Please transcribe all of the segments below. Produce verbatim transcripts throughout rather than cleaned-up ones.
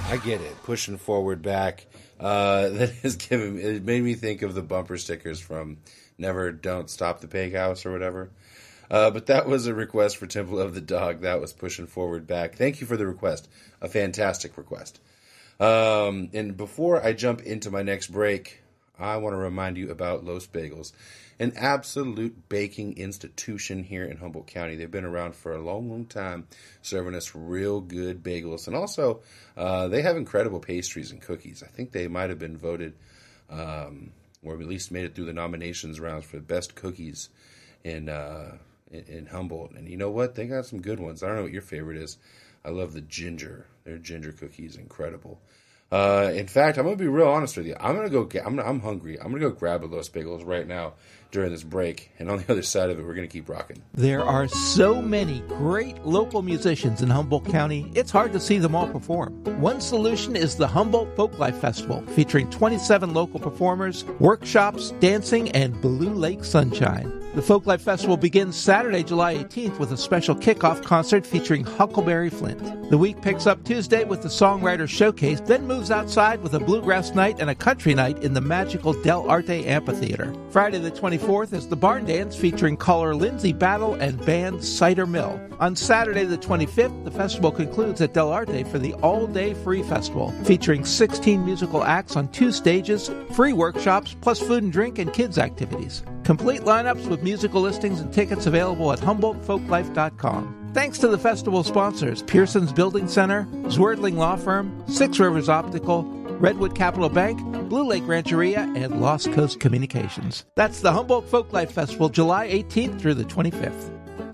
I get it. Pushing forward back. Uh, that has given it made me think of the bumper stickers from Never Don't Stop the Pig House or whatever. Uh, but that was a request for Temple of the Dog. That was pushing forward back. Thank you for the request. A fantastic request. Um, and before I jump into my next break, I want to remind you about Los Bagels, an absolute baking institution here in Humboldt County. They've been around for a long, long time, serving us real good bagels. And also, uh, they have incredible pastries and cookies. I think they might have been voted, um, or at least made it through the nominations rounds for the best cookies in, uh, in, in Humboldt. And you know what? They got some good ones. I don't know what your favorite is. I love the ginger. Their ginger cookie is incredible. Uh, in fact, I'm going to be real honest with you. I'm going to go get, I'm, I'm hungry. I'm going to go grab a Los Bagels right now during this break. And on the other side of it, we're going to keep rocking. There are so many great local musicians in Humboldt County, it's hard to see them all perform. One solution is the Humboldt Folklife Festival, featuring twenty-seven local performers, workshops, dancing, and Blue Lake sunshine. The Folklife Festival begins Saturday, July eighteenth with a special kickoff concert featuring Huckleberry Flint. The week picks up Tuesday with the Songwriter Showcase, then moves outside with a bluegrass night and a country night in the magical Del Arte Amphitheater. Friday the twenty-fourth is the Barn Dance featuring caller Lindsay Battle and band Cider Mill. On Saturday the twenty-fifth, the festival concludes at Del Arte for the all-day free festival, featuring sixteen musical acts on two stages, free workshops, plus food and drink and kids activities. Complete lineups with musical listings and tickets available at Humboldt Folklife dot com. Thanks to the festival sponsors, Pearson's Building Center, Zwerdling Law Firm, Six Rivers Optical, Redwood Capital Bank, Blue Lake Rancheria, and Lost Coast Communications. That's the Humboldt Folklife Festival, July eighteenth through the twenty-fifth.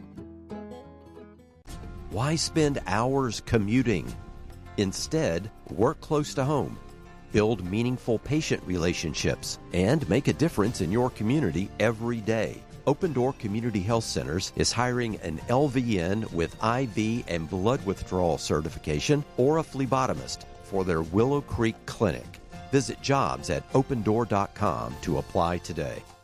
Why spend hours commuting? Instead, work close to home. Build meaningful patient relationships and make a difference in your community every day. Open Door Community Health Centers is hiring an L V N with I V and blood withdrawal certification or a phlebotomist for their Willow Creek Clinic. Visit jobs at open door dot com to apply today.